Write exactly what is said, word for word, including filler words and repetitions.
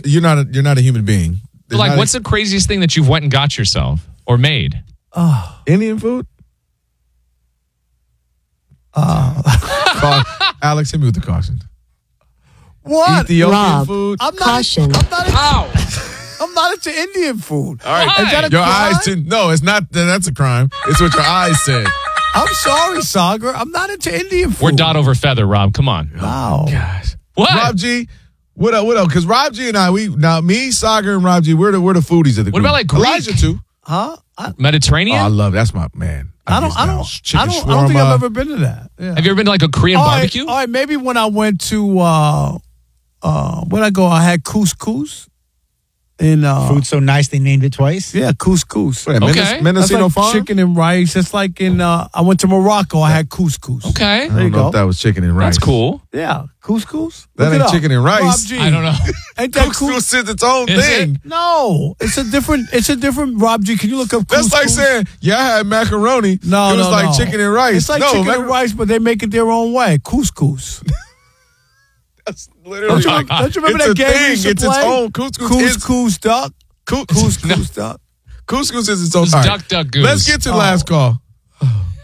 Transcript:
You're, you're not a, you're not a human being. But like, what's a, the craziest thing that you've went and got yourself or made? Oh, Indian food? Uh, Alex, hit me with the caution. What? Ethiopian Rob, food? I'm not, caution. I'm not, into, Ow! I'm not into Indian food. All right. Why? Is that a Your crime? eyes didn't. No, it's not. That's a crime. It's what your eyes said. I'm sorry, Sagar. I'm not into Indian food. We're dot over feather, Rob. Come on. Wow. Gosh. What? Rob G, what up? What up? Because Rob G and I, we now me, Sagar, and Rob G, we're the we're the foodies of the What group. about, like, Greek? Elijah too? Huh? I, Oh, Mediterranean? I love that's my man. I don't. get I down. don't. Chicken I don't. I don't think shawarma. I've ever been to that. Yeah. Have you ever been to like a Korean all right, barbecue? all right. Maybe when I went to uh, uh, when I go, I had couscous. In uh, Food so nice they named it twice. yeah, couscous. Wait, Okay. Mendes- That's Mendocino like Farm? chicken and rice. It's like in uh, I went to Morocco. I had couscous. Okay. I There you don't know go. if that was chicken and rice. That's cool. Yeah, couscous. That Look ain't it up. chicken and rice. Rob G. I don't know. Ain't that cool? Couscous is its own Is thing. it? No, it's a different. It's a different. Rob G, can you look up? That's couscous? like saying, yeah, I had macaroni. No, it was no, like no. chicken and rice. It's like no, chicken macar- and rice, but they make it their own way. Couscous. That's literally. Don't you, remember- don't you remember It's that a game we thing. used to It's play? its own. Couscous is Couscous duck. Cous- Couscous duck. Couscous is its own. It's All right. duck, duck, goose. Let's get to the Oh. last call.